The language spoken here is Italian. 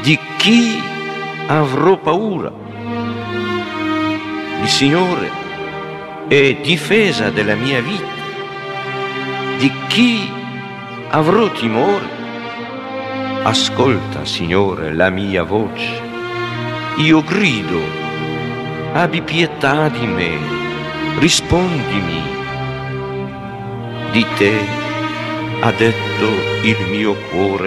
Di chi avrò paura? Il Signore è difesa della mia vita. Di chi avrò timore? Ascolta, Signore, la mia voce. Io grido, abbi pietà di me, rispondimi. Di te ha detto il mio cuore,